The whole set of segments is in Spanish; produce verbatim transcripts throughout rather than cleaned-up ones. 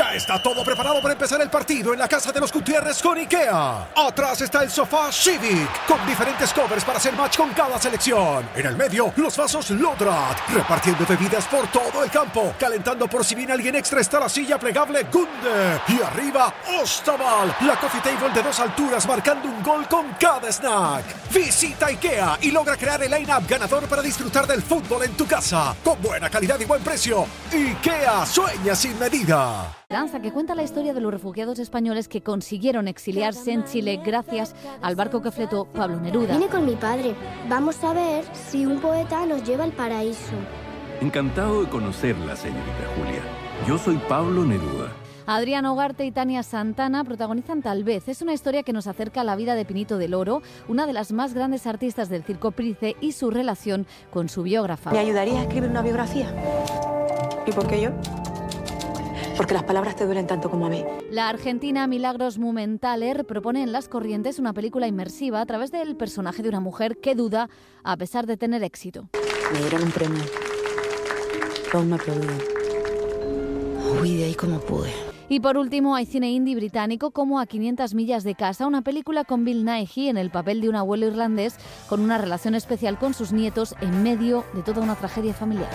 Ya está todo preparado para empezar el partido en la casa de los Gutiérrez con IKEA. Atrás está el sofá Civic, con diferentes covers para hacer match con cada selección. En el medio, los vasos Lodrat, repartiendo bebidas por todo el campo. Calentando por si viene alguien extra está la silla plegable Gunde. Y arriba, Ostaval, la coffee table de dos alturas marcando un gol con cada snack. Visita IKEA y logra crear el line-up ganador para disfrutar del fútbol en tu casa. Con buena calidad y buen precio. IKEA, sueña sin medida. Danza que cuenta la historia de los refugiados españoles que consiguieron exiliarse en Chile gracias al barco que fletó Pablo Neruda. Vine con mi padre. Vamos a ver si un poeta nos lleva al paraíso. Encantado de conocerla, señorita Julia. Yo soy Pablo Neruda. Adrián Ugarte y Tania Santana protagonizan Tal vez. Es una historia que nos acerca a la vida de Pinito del Oro, una de las más grandes artistas del circo Price, y su relación con su biógrafa. ¿Me ayudaría a escribir una biografía? ¿Y por qué yo? Porque las palabras te duelen tanto como a mí. La argentina Milagros Mumenthaler propone en Las Corrientes una película inmersiva a través del personaje de una mujer que duda a pesar de tener éxito. Me dieron un premio. Todos me aplaudieron. Huí de ahí como pude. Y por último, hay cine indie británico como A quinientas millas de casa, una película con Bill Nighy en el papel de un abuelo irlandés con una relación especial con sus nietos en medio de toda una tragedia familiar.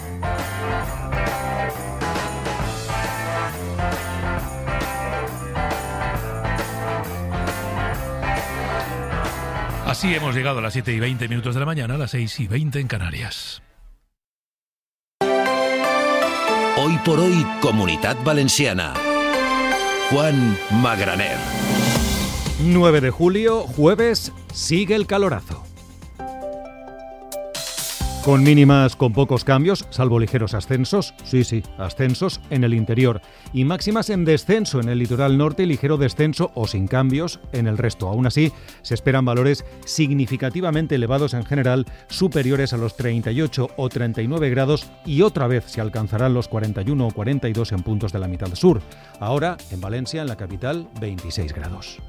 Así hemos llegado a las siete y veinte minutos de la mañana, a las seis y veinte en Canarias. Hoy por hoy, Comunitat Valenciana. Juan Magraner. nueve de julio, jueves, sigue el calorazo. Con mínimas con pocos cambios, salvo ligeros ascensos, sí, sí, ascensos en el interior, y máximas en descenso en el litoral norte y ligero descenso o sin cambios en el resto. Aún así, se esperan valores significativamente elevados en general, superiores a los treinta y ocho o treinta y nueve grados, y otra vez se alcanzarán los cuarenta y uno o cuarenta y dos en puntos de la mitad sur. Ahora, en Valencia, en la capital, veintiséis grados.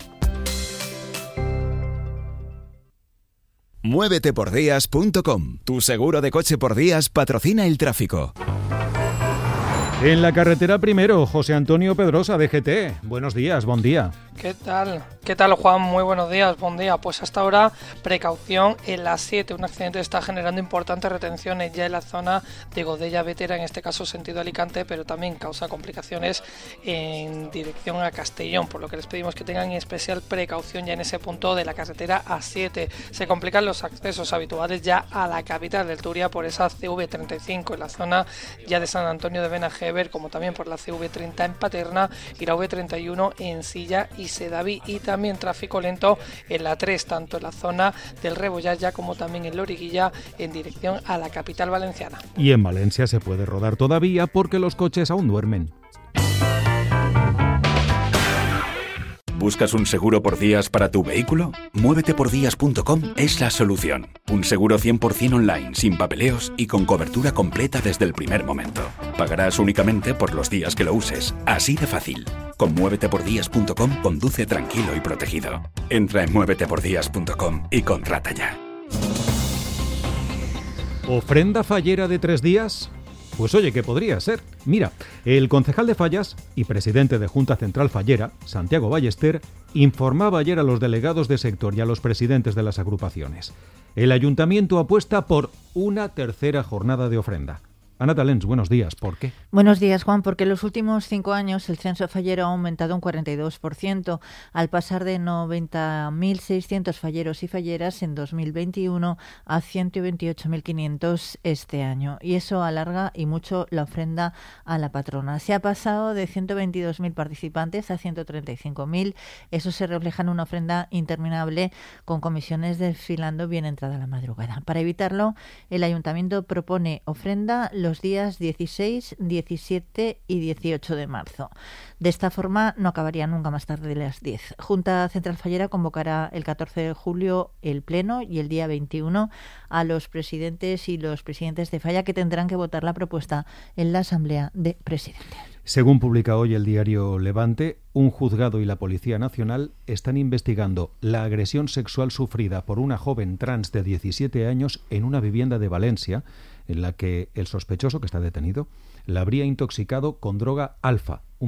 muévete por días punto com. Tu seguro de coche por días patrocina el tráfico. En la carretera primero, José Antonio Pedrosa, D G T. Buenos días, buen día. ¿Qué tal? ¿Qué tal, Juan? Muy buenos días, buen día. Pues hasta ahora, precaución en la siete. Un accidente está generando importantes retenciones ya en la zona de Godella Vetera, en este caso sentido Alicante, pero también causa complicaciones en dirección a Castellón, por lo que les pedimos que tengan especial precaución ya en ese punto de la carretera A siete. Se complican los accesos habituales ya a la capital del Turia por esa C V treinta y cinco en la zona ya de San Antonio de Benajever, como también por la C V treinta en Paterna y la V treinta y uno en Silla y Sedaví, y también tráfico lento en la tres, tanto en la zona del Rebollalla como también en Loriguilla en dirección a la capital valenciana. Y en Valencia se puede rodar todavía porque los coches aún duermen. ¿Buscas un seguro por días para tu vehículo? muévete por días punto com es la solución. Un seguro cien por ciento online, sin papeleos y con cobertura completa desde el primer momento. Pagarás únicamente por los días que lo uses. Así de fácil. Con muévete por días punto com conduce tranquilo y protegido. Entra en muévete por días punto com y contrata ya. ¿Ofrenda fallera de tres días? Pues oye, ¿qué podría ser? Mira, el concejal de Fallas y presidente de Junta Central Fallera, Santiago Ballester, informaba ayer a los delegados de sector y a los presidentes de las agrupaciones. El ayuntamiento apuesta por una tercera jornada de ofrenda. Ana Talens, buenos días. ¿Por qué? Buenos días, Juan. Porque en los últimos cinco años el censo fallero ha aumentado un cuarenta y dos por ciento, al pasar de noventa mil seiscientos falleros y falleras en dos mil veintiuno a ciento veintiocho mil quinientos este año. Y eso alarga y mucho la ofrenda a la patrona. Se ha pasado de ciento veintidós mil participantes a ciento treinta y cinco mil. Eso se refleja en una ofrenda interminable con comisiones desfilando bien entrada la madrugada. Para evitarlo, el ayuntamiento propone ofrenda los días dieciséis, diecisiete y dieciocho de marzo. De esta forma no acabaría nunca más tarde de las diez. Junta Central Fallera convocará el catorce de julio el pleno y el día veintiuno a los presidentes y los presidentes de Falla, que tendrán que votar la propuesta en la Asamblea de Presidentes. Según publica hoy el diario Levante, un juzgado y la Policía Nacional están investigando la agresión sexual sufrida por una joven trans de diecisiete años en una vivienda de Valencia, en la que el sospechoso, que está detenido, la habría intoxicado con droga alfa,